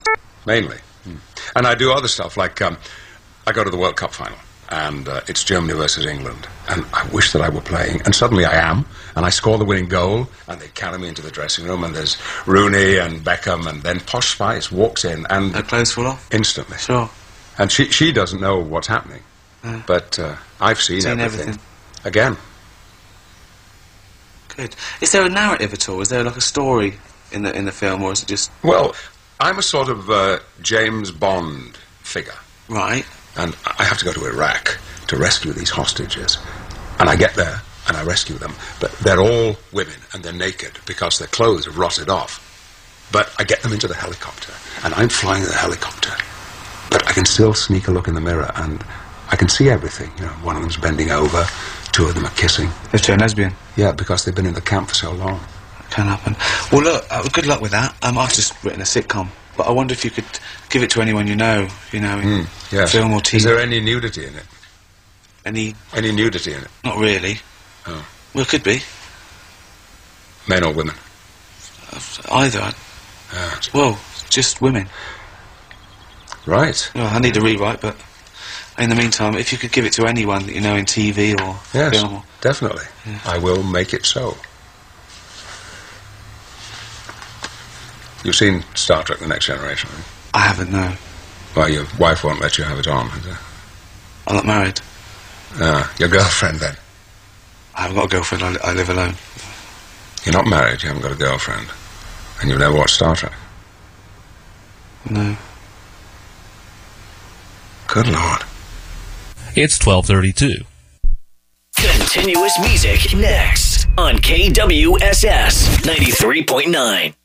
Mainly. And I do other stuff, like I go to the World Cup final, and it's Germany versus England, and I wish that I were playing, and suddenly I am, and I score the winning goal, and they carry me into the dressing room, and there's Rooney and Beckham, and then Posh Spice walks in, and... Her clothes fall off? Instantly. Sure. And she doesn't know what's happening, but I've seen everything. Again. Good. Is there a narrative at all? Is there like a story in the film, or is it just... Well, I'm a sort of James Bond figure. Right. And I have to go to Iraq to rescue these hostages. And I get there, and I rescue them. But they're all women, and they're naked, because their clothes have rotted off. But I get them into the helicopter, and I'm flying the helicopter. But I can still sneak a look in the mirror, and I can see everything. You know, one of them's bending over, two of them are kissing. They've turned lesbian? Yeah, because they've been in the camp for so long. Can happen. Well, look, good luck with that. I've just written a sitcom, but I wonder if you could give it to anyone you know, in yes. film or TV. Is there any nudity in it? Any nudity in it? Not really. Oh. Well, it could be. Men or women? Either. Well, just women. Right. Well, I need a rewrite, but in the meantime, if you could give it to anyone that you know in TV or film. Yes, definitely. Yeah. I will make it so. You've seen Star Trek The Next Generation, right? I haven't, no. Well, your wife won't let you have it on, has it? I'm not married. Your girlfriend, then? I haven't got a girlfriend, I live alone. You're not married, you haven't got a girlfriend. And you've never watched Star Trek? No. Good Lord. It's 12:32. Continuous music next on KWSS 93.9.